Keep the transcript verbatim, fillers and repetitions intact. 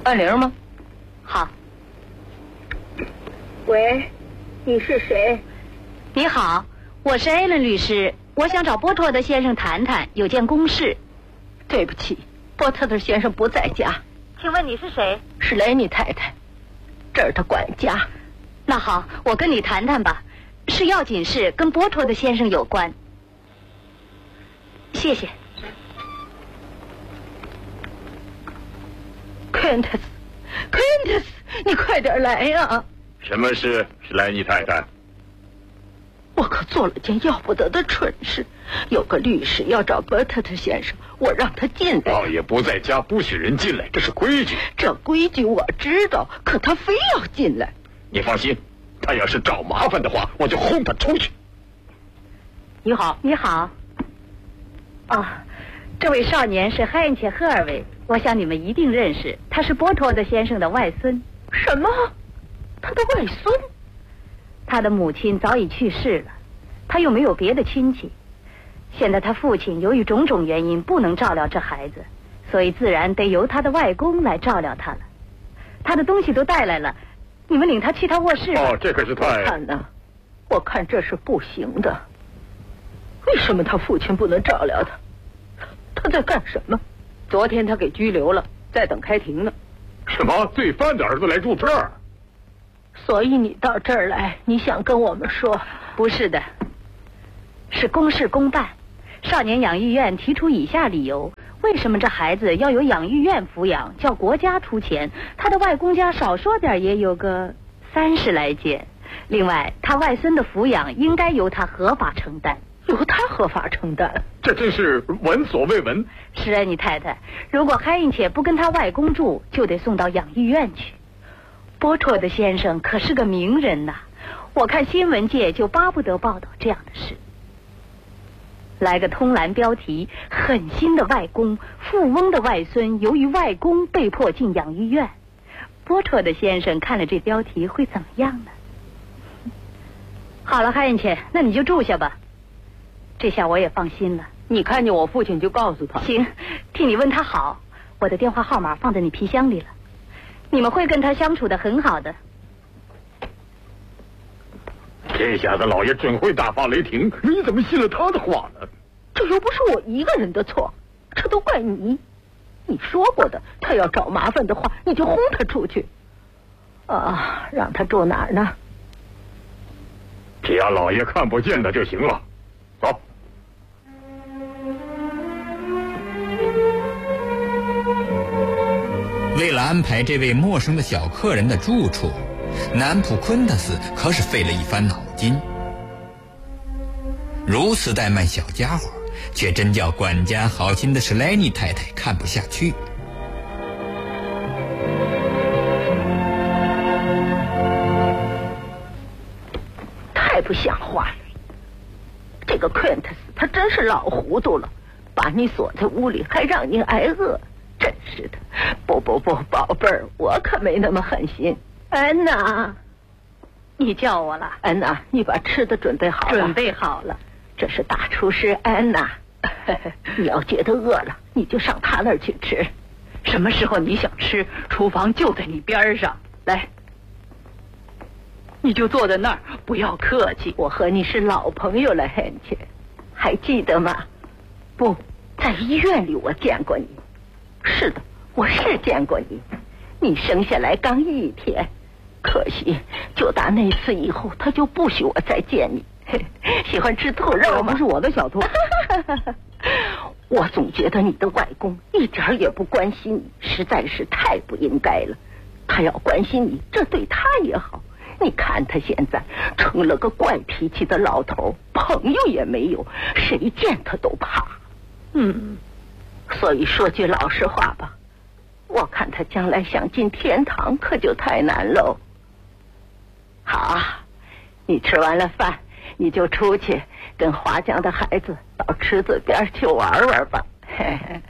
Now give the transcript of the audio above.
按铃吗？ 好。 喂，你是谁？ 你好，我是艾伦律师，我想找波特的先生谈谈，有件公事。 对不起，波特的先生不在家。 请问你是谁？ 是雷尼太太，这儿的管家。 那好，我跟你谈谈吧，是要紧事，跟波特的先生有关。谢谢。 Quintus，Quintus，你快点来呀！ 什么事，史莱尼太太？ 我可做了件要不得的蠢事，有个律师要找伯特特先生，我让他进来。 老爷不在家，不许人进来，这是规矩。 这规矩我知道，可他非要进来。 你放心，他要是找麻烦的话，我就轰他出去。 你好，你好。哦，这位少年是汉切赫尔维，我想你们一定认识，他是波托的先生的外孙。 什么？他的外孙？ 他的母亲早已去世了，他又没有别的亲戚。现在他父亲由于种种原因不能照料这孩子，所以自然得由他的外公来照料他了。他的东西都带来了，你们领他去他卧室吧。 哦，这可是太…… 我看呢，我看这是不行的。为什么他父亲不能照料他？他在干什么？ 昨天他给拘留了，在等开庭呢。 什么？罪犯的儿子来住这儿？ 所以你到这儿来，你想跟我们说？ 不是的，是公事公办。少年养育院提出以下理由：为什么这孩子要由养育院抚养，叫国家出钱？他的外公家少说点也有个三十来件。另外，他外孙的抚养应该由他合法承担。 由他合法承担？ 这真是闻所未闻。 是啊，你太太，如果海因切不跟他外公住，就得送到养育院去。波托的先生可是个名人呐，我看新闻界就巴不得报道这样的事。来个通栏标题：狠心的外公，富翁的外孙由于外公被迫进养育院。波托的先生看了这标题会怎么样呢？好了，海因切，那你就住下吧。这下我也放心了。 你看见我父亲就告诉他。 行，替你问他好，我的电话号码放在你皮箱里了。你们会跟他相处得很好的。 这下子老爷准会大发雷霆，你怎么信了他的话呢？ 这又不是我一个人的错，这都怪你。你说过的，他要找麻烦的话，你就轰他出去。啊，让他住哪儿呢？ 只要老爷看不见的就行了。走。 为了安排这位陌生的小客人的住处，南普昆特斯可是费了一番脑筋。如此怠慢小家伙，却真叫管家好心的史莱尼太太看不下去。 太不像话了！这个 Quintus 他真是老糊涂了，把你锁在屋里，还让你挨饿。真是的，不不不，宝贝儿，我可没那么狠心。安娜， 你叫我了？ 安娜，你把吃的准备好了？ 准备好了。 这是大厨师安娜。你要觉得饿了，你就上他那儿去吃。 什么时候你想吃，厨房就在你边上。来，你就坐在那儿，不要客气。 我和你是老朋友了，汉切，还记得吗？不，在医院里我见过你。是的，我是见过你。你生下来刚一天，可惜就打那次以后，他就不许我再见你。喜欢吃兔肉吗？ 不是我的小兔。 我总觉得你的外公一点也不关心你，实在是太不应该了。他要关心你，这对他也好。你看他现在成了个怪脾气的老头，朋友也没有，谁见他都怕。嗯。所以说句老实话吧，我看他将来想进天堂可就太难喽。好啊，你吃完了饭，你就出去跟华江的孩子到池子边去玩玩吧。嘿嘿。